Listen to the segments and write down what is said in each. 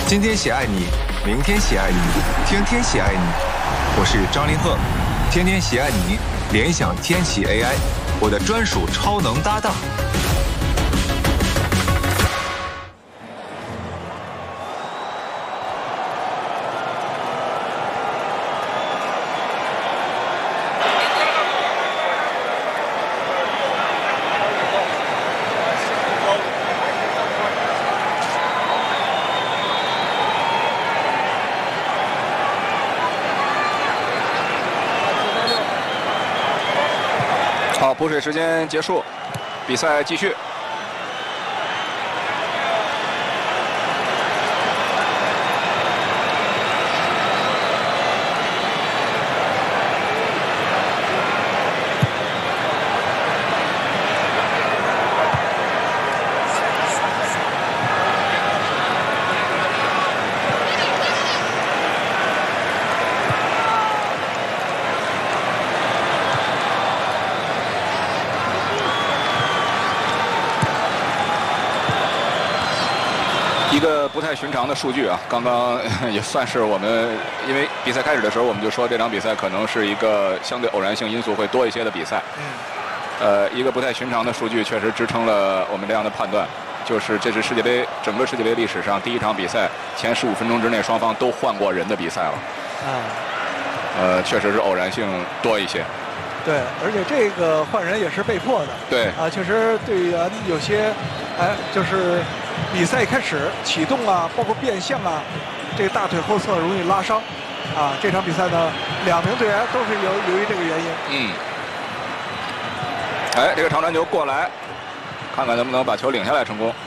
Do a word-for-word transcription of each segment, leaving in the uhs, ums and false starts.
今天喜爱你，明天喜爱你，天天喜爱你。我是张凌赫，天天喜爱你，联想天启 A I， 我的专属超能搭档。 好，补水时间结束，比赛继续。一个不太寻常的数据啊，刚刚也算是我们，因为比赛开始的时候我们就说这场比赛可能是一个相对偶然性因素会多一些的比赛。嗯。呃，一个不太寻常的数据确实支撑了我们这样的判断，就是这是世界杯整个世界杯历史上第一场比赛前十五分钟之内双方都换过人的比赛了。啊。呃，确实是偶然性多一些。 对，而且这个换人也是被迫的。 对。 啊，确实队员有些，哎，就是。比赛开始启动啊，包括变向啊，这个大腿后侧容易拉伤，啊，这场比赛呢，两名队员都是由由于这个原因。 嗯。哎，这个长传球过来，看看能不能把球领下来成功。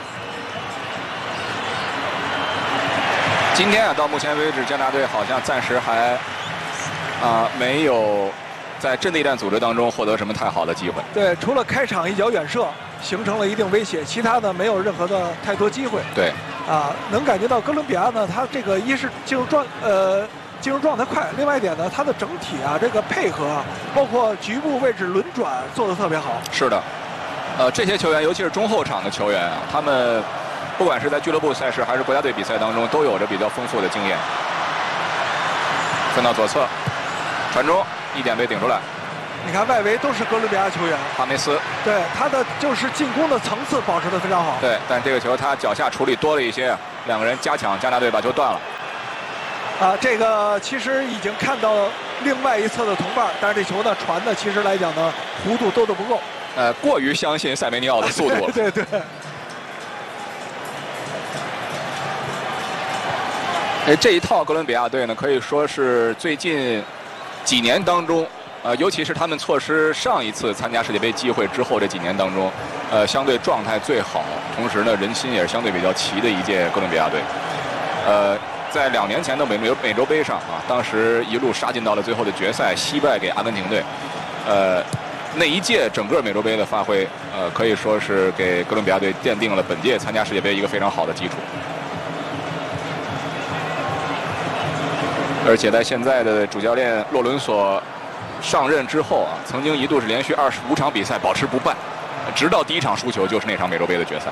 今天啊，到目前为止，加拿大队好像暂时还啊没有在阵地战组织当中获得什么太好的机会。 对，除了开场一脚远射。形成了一定威胁，其他的没有任何的太多机会。 对， 啊，能感觉到哥伦比亚呢，他这个一是进入状呃进入状态快，另外一点呢，他的整体啊这个配合啊，包括局部位置轮转做得特别好。 是的，呃，这些球员，尤其是中后场的球员啊，他们不管是在俱乐部赛事还是国家队比赛当中，都有着比较丰富的经验。分到左侧，传中，一点被顶出来。 你看外围都是哥伦比亚球员， 哈梅斯， 对他的就是进攻的层次保持得非常好。 对，但这个球他脚下处理多了一些，两个人加强，加拿大队把球断了。 啊，这个其实已经看到另外一侧的同伴，但是这球呢传的其实来讲呢弧度兜得不够。 呃，过于相信塞梅尼奥的速度了。 对对对。 哎，这一套哥伦比亚队呢，可以说是最近几年当中。呃，尤其是他们错失上一次参加世界杯机会之后这几年当中，呃，相对状态最好，同时呢，人心也是相对比较齐的一届哥伦比亚队。呃，在两年前的美美洲杯上啊，当时一路杀进到了最后的决赛，惜败给阿根廷队。呃，那一届整个美洲杯的发挥，呃，可以说是给哥伦比亚队奠定了本届参加世界杯一个非常好的基础。而且在现在的主教练洛伦索上任之后啊，曾经一度是连续二十五场比赛保持不败，直到第一场输球就是那场美洲杯的决赛。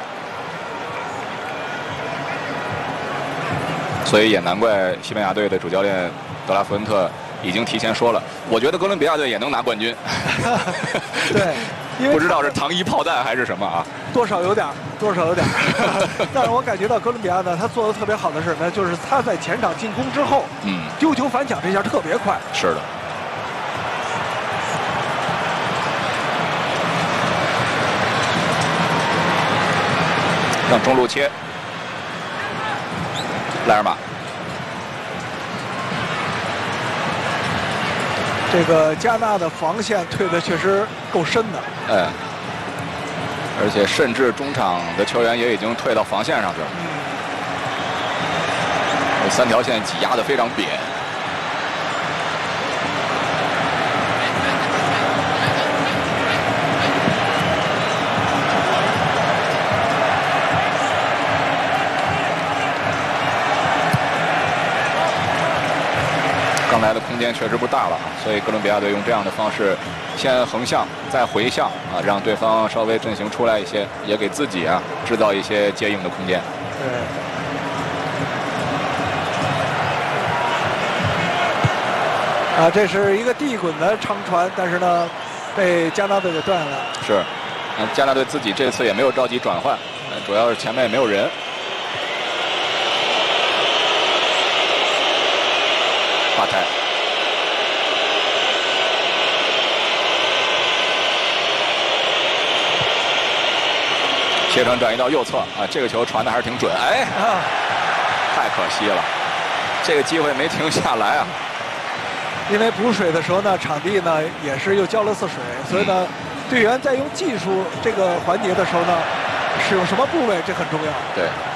所以也难怪西班牙队的主教练德拉福恩特已经提前说了，我觉得哥伦比亚队也能拿冠军。 对，因为不知道是糖衣炮弹还是什么啊？ 多少有点，多少有点。但是我感觉到哥伦比亚呢，他做的特别好的是呢，就是他在前场进攻之后，嗯，丢球反抢这下特别快。 是的。让中路切，莱尔马。 这个加纳的防线退的确实够深的。 哎，而且甚至中场的球员也已经退到防线上去了。嗯、三条线挤压的非常瘪。刚才的空间确实不大了，所以哥伦比亚队用这样的方式，先横向再回向啊，让对方稍微阵型出来一些，也给自己啊制造一些接应的空间。 对。 啊，这是一个地滚的长传，但是呢，被加纳队给断了。 是，嗯，加纳队自己这次也没有着急转换，主要是前面也没有人。巴泰。斜传转移到右侧啊，这个球传的还是挺准，哎， 啊， 太可惜了，这个机会没停下来啊。 因为补水的时候呢，场地呢也是又浇了次水，所以呢，队员在用技术这个环节的时候呢，使用什么部位这很重要。 对。